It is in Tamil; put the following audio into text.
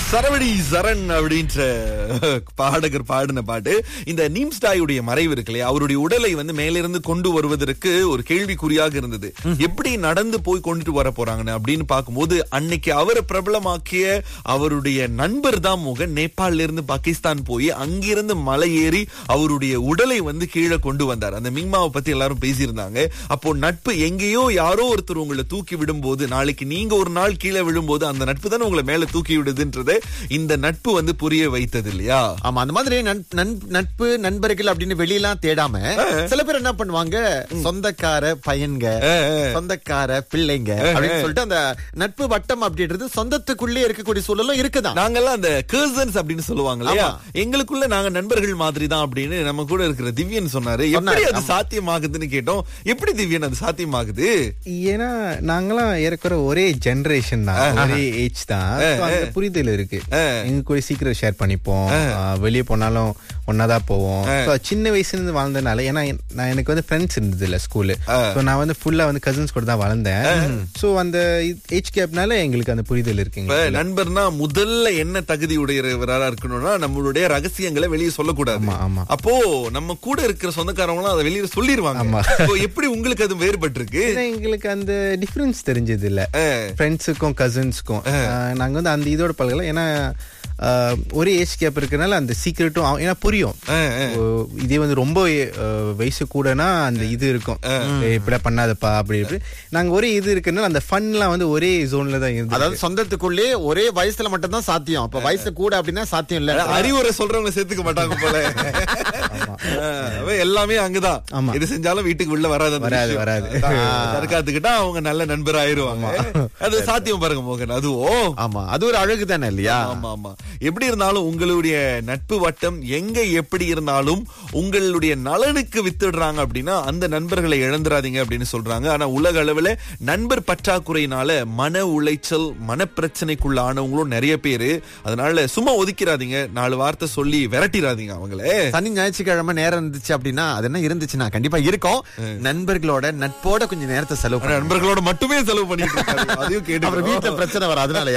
சரவடி சரண் அப்படின்ற பாடகர் பாடின பாட்டு. இந்த நீம்ஸ்டாயுடைய மறைவு இருக்கு இல்லையா, அவருடைய உடலை வந்து மேலிருந்து கொண்டு வருவதற்கு ஒரு கேள்விக்குறியாக இருந்தது. எப்படி நடந்து போய் கொண்டுட்டு வர போறாங்கன்னு அப்படின்னு பார்க்கும்போது, அன்னைக்கு அவரை பிரபலமாக்கிய அவருடைய நண்பர் தான் மோகன் நேபாளில இருந்து பாகிஸ்தான் போய் அங்கிருந்து மலை ஏறி அவருடைய உடலை வந்து கீழே கொண்டு வந்தார். அந்த மிங்மாவை பத்தி எல்லாரும் பேசியிருந்தாங்க. அப்போ நட்பு எங்கேயோ யாரோ ஒருத்தர் உங்களை தூக்கி விடும்போது, நாளைக்கு நீங்க ஒரு நாள் கீழே விழும்போது அந்த நட்பு தான் உங்களை மேல தூக்கி விடுதுன்றது இந்த நட்பு வந்து புரிய வைத்தது இல்லையா? ஆமா, அந்த மாதிரி நட்பு நண்பர்கள் அப்படின்னு வெளியெல்லாம் தேடாம சில பேர் என்ன பண்ணுவாங்க, சொந்தக்கார பையன்க, சொந்தக்கார பிள்ளைங்க அப்படின்னு சொல்லிட்டு அந்த நட்பு வட்டம் அப்படின்றது சொந்தத்துக்குள்ளே இருக்கக்கூடிய சூழலும் இருக்குதான். நாங்கெல்லாம் அந்த கர்சன்ஸ் அப்படின்னு சொல்லுவாங்க இல்லையா, எங்களுக்குள்ள நாங்க நண்பர்கள் மாதிரி தான் அப்படின்னு நம்ம கூட இருக்கிற திவ்யன் சொன்னாரு. எப்படி அது சாத்தியமாகுதுன்னு கேட்டோம். எப்படி திவ்யன் அது சாத்தியமாகுது? ஏன்னா நாங்களாம் ஏற்கற ஒரே ஜெனரேஷன் தான், ஒரே ஏஜ் தான். அந்த புரிதல் இருக்கு. எங்க கூட சீக்கிரம் ஷேர் பண்ணிப்போம், வெளியே போனாலும் ஒன்னாதான் போவோம். சின்ன வயசுல இருந்து வாழ்ந்ததுனால, ஏன்னா எனக்கு வந்து ஃப்ரெண்ட்ஸ் இருந்தது இல்ல ஸ்கூலு. நான் வந்து ஃபுல்லா வந்து கசின்ஸ் கூட தான் வளர்ந்தேன். சோ அந்த ஏஜ் கேப்னால எங்களுக்கு அந்த புரிதல் இருக்குங்க. நண்பர்னா முதல்ல என்ன தகுதி உடையவரா இருக்கணும்னா, நம்மளுடைய ரகசியங்களை வெளியே சொல்லக்கூடாது. அப்போ நம்ம கூட இருக்கிற சொந்தக்காரங்களும் அதை வெளியே சொல்லிடுவாங்க. எப்படி உங்களுக்கு அது வேறுபட்டு இருக்கு? எங்களுக்கு அந்த டிஃபரன்ஸ் தெரிஞ்சது இல்ல ஃப்ரெண்ட்ஸுக்கும் கசின்ஸ்க்கும். நாங்க வந்து அந்த இதோட பழகல. ஏன்னா ஒரே ஏஜ் கேப் இருக்கனால அந்த சீக்கிரட்டும் ஏன்னா புரியும். இதே வந்து ரொம்ப வயசு கூடனா அந்த இது இருக்கும், இப்படி பண்ணாதப்பா அப்படி இப்படி. நாங்க ஒரே இது இருக்குனால அந்த ஃபன் எல்லாம் வந்து ஒரே ஜோன்ல தான் இருந்து. அதாவது சொந்தத்துக்குள்ளே ஒரே வயசுல மட்டும் தான் சாத்தியம். அப்ப வயசு கூட அப்படின்னா சாத்தியம் இல்ல. அறிவுரை சொல்றவங்க சேர்த்துக்க மாட்டாங்க போல. எல்லாமே அங்கதான் இது செஞ்சாலும் வீட்டுக்கு உள்ள வராது. தற்காத்துக்கிட்டா அவங்க நல்ல நண்பர் ஆயிருவாங்க. அது சாத்தியம் பாருங்க மோகன். அதுவும் ஆமா, அது ஒரு அழகு தானே இல்லையா? ஆமா ஆமா. எப்படி இருந்தாலும் உங்களுடைய நட்பு வட்டம் எங்க எப்படி இருந்தாலும் உங்களுடைய நலனுக்கு வித்துடுறாங்க அப்படின்னா அந்த நண்பர்களை இழந்துராதீங்க அப்படின்னு சொல்றாங்க. ஆனா உலக அளவுல நண்பர் பற்றாக்குறையினால மன உளைச்சல், மனப்பிரச்சனைக்குள்ள ஆனவங்களும் நிறைய பேரு. அதனால சும்மா ஒதுக்கிறாதீங்க, 4 வார்த்தை சொல்லி விரட்டிடாதீங்க அவங்களே. சனி ஞாயிற்றுக்கிழமை நேரம் இருந்துச்சு அப்படின்னா, அது என்ன இருந்துச்சுன்னா கண்டிப்பா இருக்கும், நண்பர்களோட நட்போட கொஞ்சம் நேரத்தை செலவு, நண்பர்களோட மட்டுமே செலவு பண்ணிட்டு அதையும் கேட்டு வீட்டுல பிரச்சனை வரும். அதனால